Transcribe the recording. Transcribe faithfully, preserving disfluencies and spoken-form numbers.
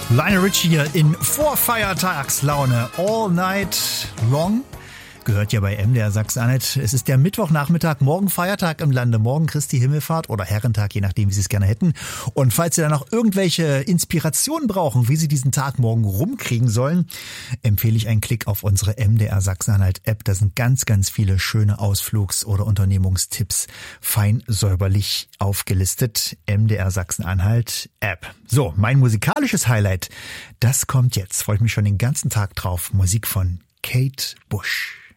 Lionel Richie hier in Vorfeiertagslaune. All night long. Gehört ja bei M D R Sachsen-Anhalt. Es ist der Mittwochnachmittag, morgen Feiertag im Lande, morgen Christi Himmelfahrt oder Herrentag, je nachdem, wie Sie es gerne hätten. Und falls Sie da noch irgendwelche Inspirationen brauchen, wie Sie diesen Tag morgen rumkriegen sollen, empfehle ich einen Klick auf unsere M D R Sachsen-Anhalt-App. Da sind ganz, ganz viele schöne Ausflugs- oder Unternehmungstipps fein säuberlich aufgelistet. M D R Sachsen-Anhalt-App. So, mein musikalisches Highlight, das kommt jetzt. Freue ich mich schon den ganzen Tag drauf. Musik von Kate Bush.